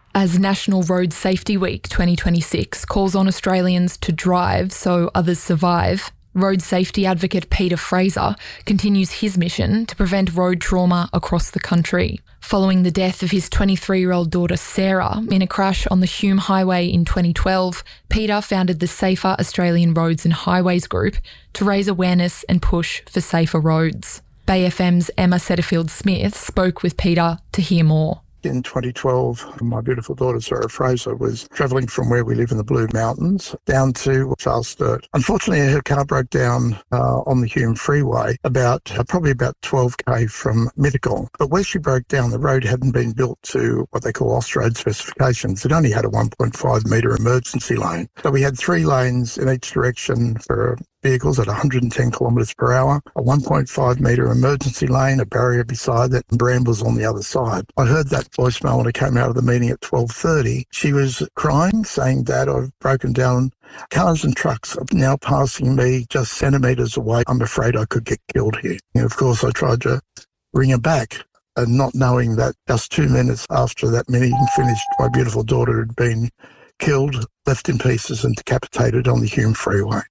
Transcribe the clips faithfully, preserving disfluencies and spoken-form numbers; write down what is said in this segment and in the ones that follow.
As National Road Safety Week twenty twenty-six calls on Australians to drive so others survive, road safety advocate Peter Fraser continues his mission to prevent road trauma across the country. Following the death of his twenty-three-year-old daughter Sarah in a crash on the Hume Highway in twenty twelve, Peter founded the Safer Australian Roads and Highways Group to raise awareness and push for safer roads. Bay F M's Emma Setterfield-Smith spoke with Peter to hear more. In twenty twelve, my beautiful daughter, Sarah Fraser, was travelling from where we live in the Blue Mountains down to Charles Sturt. Unfortunately, her car broke down uh, on the Hume Freeway, about uh, probably about twelve k from Mittagong. But where she broke down, the road hadn't been built to what they call off-road specifications. It only had a one point five metre emergency lane. So we had three lanes in each direction for vehicles at one hundred ten kilometres per hour, a one point five metre emergency lane, a barrier beside that, and brambles on the other side. I heard that voicemail when I came out of the meeting at twelve thirty. She was crying, saying, "Dad, I've broken down. Cars and trucks are now passing me just centimetres away. I'm afraid I could get killed here." And of course, I tried to ring her back, and not knowing that just two minutes after that meeting finished, my beautiful daughter had been killed, left in pieces and decapitated on the Hume Freeway.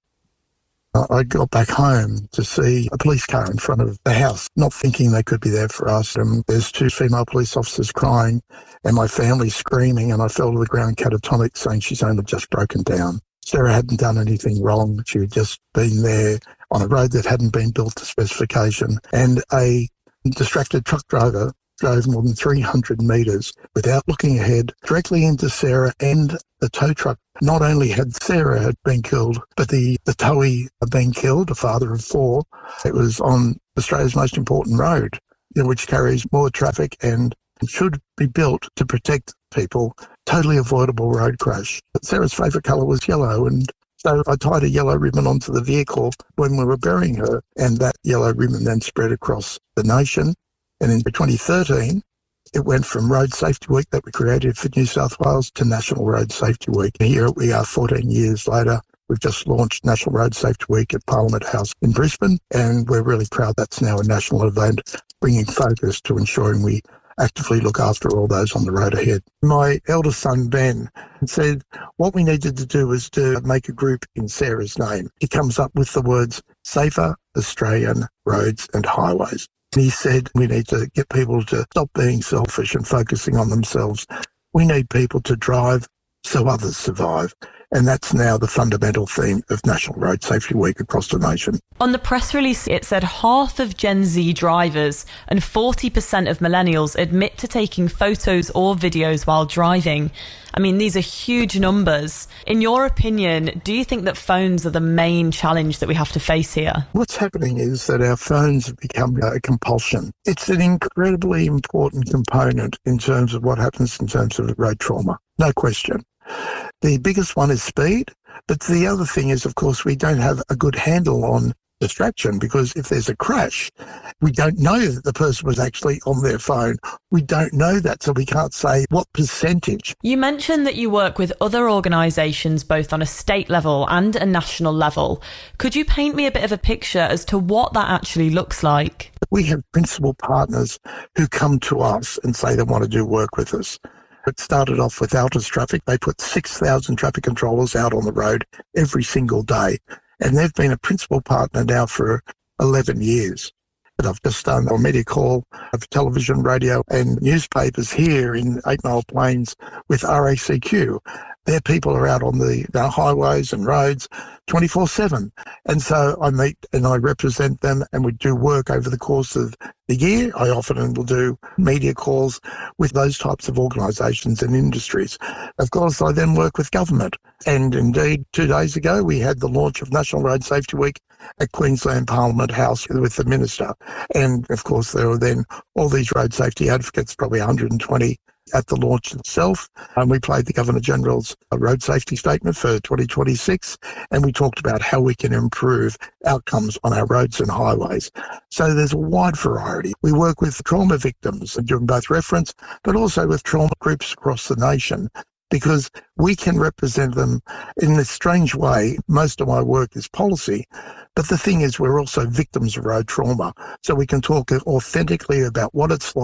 I got back home to see a police car in front of the house, not thinking they could be there for us. And there's two female police officers crying and my family screaming, and I fell to the ground catatonic, saying she's only just broken down. Sarah hadn't done anything wrong. She had just been there on a road that hadn't been built to specification, and a distracted truck driver drove more than three hundred metres without looking ahead, directly into Sarah and the tow truck. Not only had Sarah had been killed, but the, the towee had been killed, a father of four. It was on Australia's most important road, you know, which carries more traffic and should be built to protect people. Totally avoidable road crash. But Sarah's favourite colour was yellow, and so I tied a yellow ribbon onto the vehicle when we were burying her, and that yellow ribbon then spread across the nation. And in twenty thirteen, it went from Road Safety Week that we created for New South Wales to National Road Safety Week. Here we are fourteen years later. We've just launched National Road Safety Week at Parliament House in Brisbane, and we're really proud that's now a national event, bringing focus to ensuring we actively look after all those on the road ahead. My eldest son, Ben, said what we needed to do was to make a group in Sarah's name. He comes up with the words Safer Australian Roads and Highways. He said we need to get people to stop being selfish and focusing on themselves. We need people to drive so others survive. And that's now the fundamental theme of National Road Safety Week across the nation. On the press release, it said half of Gen Z drivers and forty percent of millennials admit to taking photos or videos while driving. I mean, these are huge numbers. In your opinion, do you think that phones are the main challenge that we have to face here? What's happening is that our phones have become a compulsion. It's an incredibly important component in terms of what happens in terms of road trauma. No question. The biggest one is speed, but the other thing is, of course, we don't have a good handle on distraction, because if there's a crash, we don't know that the person was actually on their phone. We don't know that, so we can't say what percentage. You mentioned that you work with other organisations both on a state level and a national level. Could you paint me a bit of a picture as to what that actually looks like? We have principal partners who come to us and say they want to do work with us. It started off with Altus Traffic. They put six thousand traffic controllers out on the road every single day. And they've been a principal partner now for eleven years. But I've just done a media call of television, radio and newspapers here in Eight Mile Plains with R A C Q. Their people are out on the, the highways and roads twenty-four seven. And so I meet and I represent them, and we do work over the course of the year. I often will do media calls with those types of organisations and industries. Of course, I then work with government. And indeed, two days ago, we had the launch of National Road Safety Week at Queensland Parliament House with the Minister. And of course, there were then all these road safety advocates, probably one hundred twenty at the launch itself. And we played the Governor-General's road safety statement for twenty twenty-six, and we talked about how we can improve outcomes on our roads and highways. So there's a wide variety. We work with trauma victims and doing both reference, but also with trauma groups across the nation, because we can represent them in this strange way. Most of my work is policy, but the thing is we're also victims of road trauma. So we can talk authentically about what it's like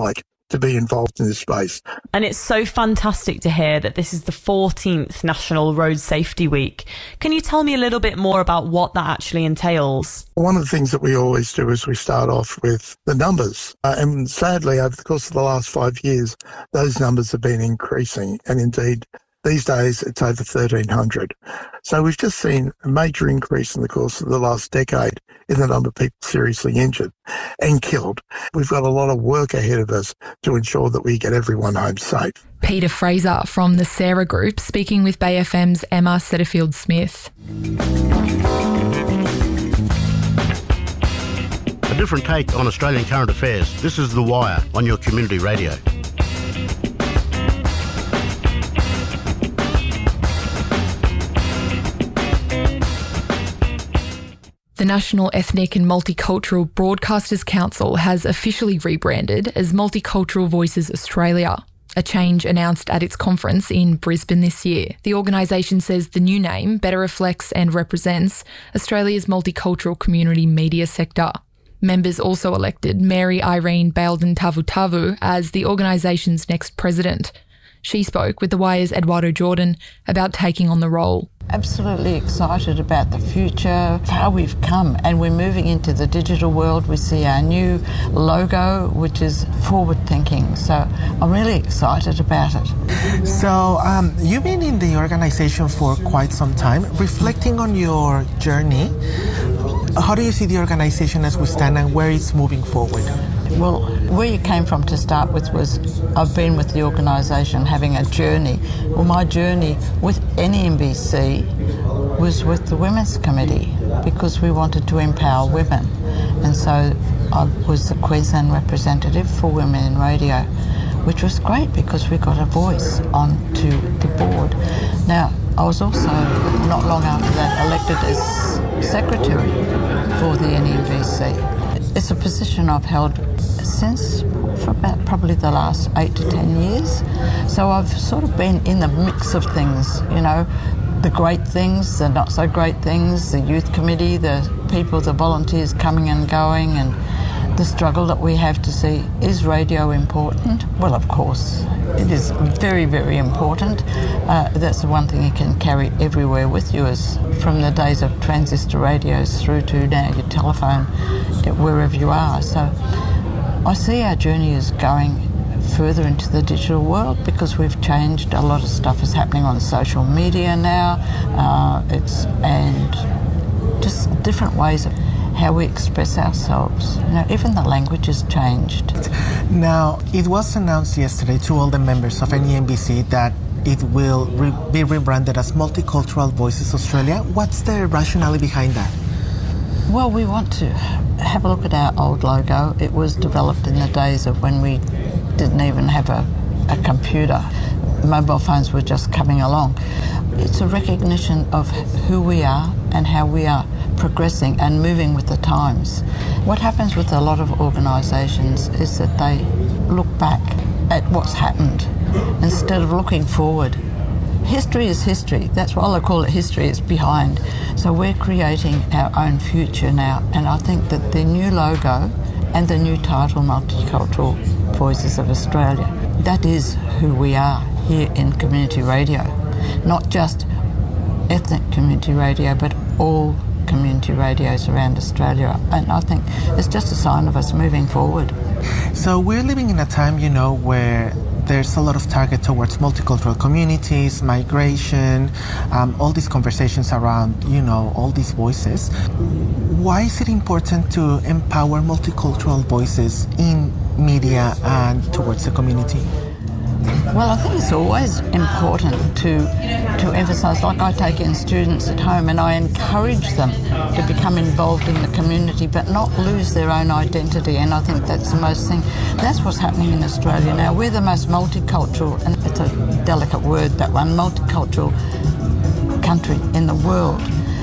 to be involved in this space. And it's so fantastic to hear that this is the fourteenth National Road Safety Week. Can you tell me a little bit more about what that actually entails? One of the things that we always do is we start off with the numbers. Uh, and sadly, over the course of the last five years, those numbers have been increasing. And indeed, these days, it's over thirteen hundred. So we've just seen a major increase in the course of the last decade in the number of people seriously injured and killed. We've got a lot of work ahead of us to ensure that we get everyone home safe. Peter Fraser from the Sarah Group speaking with Bay F M's Emma Setterfield-Smith. A different take on Australian current affairs. This is The Wire on your community radio. The National Ethnic and Multicultural Broadcasters Council has officially rebranded as Multicultural Voices Australia, a change announced at its conference in Brisbane this year. The organisation says the new name better reflects and represents Australia's multicultural community media sector. Members also elected Mary Irene Baildon Tavutavu as the organisation's next president. She spoke with The Wire's Eduardo Jordan about taking on the role. Absolutely excited about the future, how we've come, and we're moving into the digital world. We see our new logo, which is forward-thinking, so I'm really excited about it. So um, you've been in the organisation for quite some time. Reflecting on your journey, how do you see the organisation as we stand and where it's moving forward? Well, where you came from to start with was I've been with the organisation having a journey. Well, my journey with N E M B C was with the Women's Committee because we wanted to empower women. And so I was the Queensland representative for Women in Radio, which was great because we got a voice onto the board. Now, I was also, not long after that, elected as secretary for the N E M B C. It's a position I've held since for about probably the last eight to ten years. So I've sort of been in the mix of things, you know, the great things, the not so great things, the youth committee, the people, the volunteers coming and going, and the struggle that we have to see. Is radio important? Well, of course, it is very, very important. Uh, that's the one thing you can carry everywhere with you, is from the days of transistor radios through to now your telephone, wherever you are. So I see our journey is going further into the digital world because we've changed. A lot of stuff is happening on social media now. Uh, it's and just different ways of how we express ourselves. You know, even the language has changed. Now, it was announced yesterday to all the members of N E M B C that it will re- be rebranded as Multicultural Voices Australia. What's the rationale behind that? Well, we want to have a look at our old logo. It was developed in the days of when we didn't even have a, a computer. Mobile phones were just coming along. It's a recognition of who we are and how we are progressing and moving with the times. What happens with a lot of organisations is that they look back at what's happened instead of looking forward. History is history. That's why I call it history. It's behind. So we're creating our own future now, and I think that the new logo and the new title, Multicultural Voices of Australia, that is who we are here in community radio. Not just ethnic community radio, but all community radios around Australia. And I think it's just a sign of us moving forward. So we're living in a time, you know, where there's a lot of target towards multicultural communities, migration, um, all these conversations around, you know, all these voices. Why is it important to empower multicultural voices in media and towards the community? Well, I think it's always important to to emphasise, like I take in students at home and I encourage them to become involved in the community but not lose their own identity, and I think that's the most thing. That's what's happening in Australia now. We're the most multicultural, and it's a delicate word, that one, multicultural country in the world.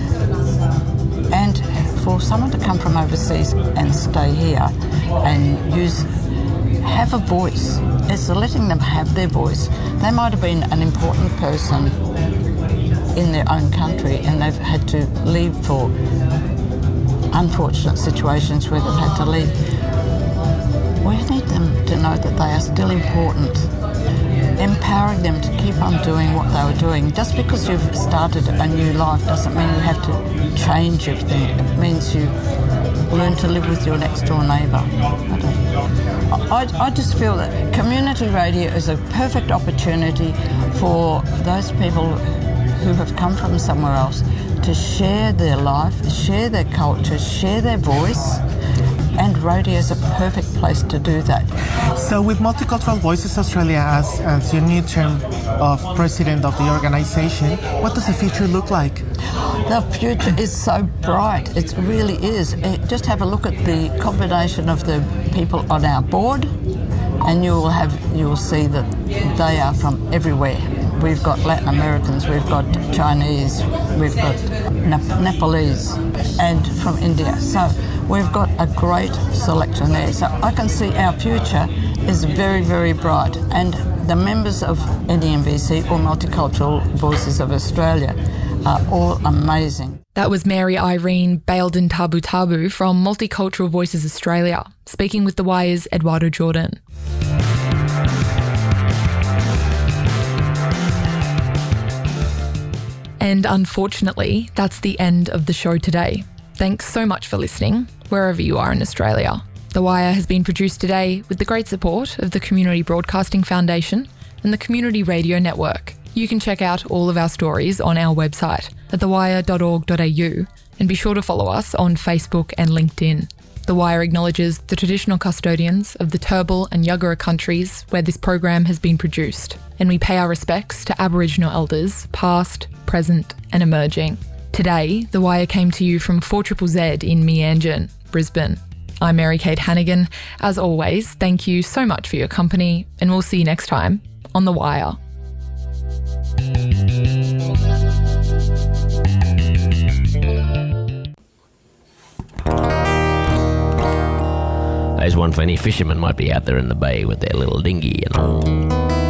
And for someone to come from overseas and stay here and use have a voice. It's letting them have their voice. They might have been an important person in their own country and they've had to leave for unfortunate situations where they've had to leave. we need them to know that they are still important. Empowering them to keep on doing what they were doing. Just because you've started a new life doesn't mean you have to change everything. It means you learn to live with your next door neighbour. I, don't, I, I just feel that community radio is a perfect opportunity for those people who have come from somewhere else to share their life, share their culture, share their voice. And radio is a perfect place to do that. So with Multicultural Voices Australia as, as your new term of president of the organisation, what does the future look like? The future is so bright. It really is. Just have a look at the combination of the people on our board, and you will have you will see that they are from everywhere. We've got Latin Americans, we've got Chinese, we've got Nep- Nepalese, and from India. So we've got a great selection there. So I can see our future is very, very bright. And the members of N E M B C or Multicultural Voices of Australia are all amazing. That was Mary Irene Baildon Tabu Tabu from Multicultural Voices Australia, speaking with The Wire's Eduardo Jordan. And unfortunately, that's the end of the show today. Thanks so much for listening, wherever you are in Australia. The Wire has been produced today with the great support of the Community Broadcasting Foundation and the Community Radio Network. You can check out all of our stories on our website at the wire dot org dot a u and be sure to follow us on Facebook and LinkedIn. The Wire acknowledges the traditional custodians of the Turrbal and Yuggera countries where this program has been produced, and we pay our respects to Aboriginal elders past, present and emerging. Today, The Wire came to you from four Z Z in Meanjin, Brisbane. I'm Mary-Kate Hannigan. As always, thank you so much for your company, and we'll see you next time on The Wire. There's one for any fishermen might be out there in the bay with their little dinghy, you know.